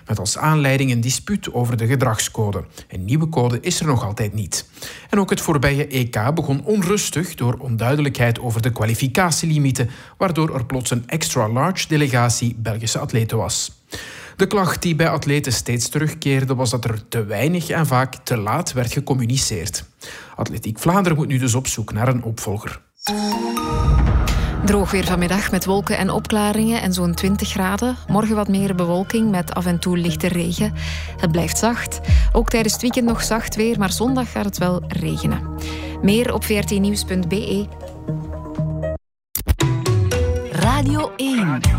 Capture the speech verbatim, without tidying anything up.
met als aanleiding een dispuut over de gedragscode. Een nieuwe code is er nog altijd niet. En ook het voorbije E K begon onrustig door onduidelijkheid over de kwalificatielimieten, waardoor er plots een extra-large delegatie Belgische atleten was. De klacht die bij atleten steeds terugkeerde was dat er te weinig en vaak te laat werd gecommuniceerd. Atletiek Vlaanderen moet nu dus op zoek naar een opvolger. Droog weer vanmiddag met wolken en opklaringen en zo'n twintig graden. Morgen wat meer bewolking met af en toe lichte regen. Het blijft zacht. Ook tijdens het weekend nog zacht weer, maar zondag gaat het wel regenen. Meer op v r t nieuws punt b e. Radio één.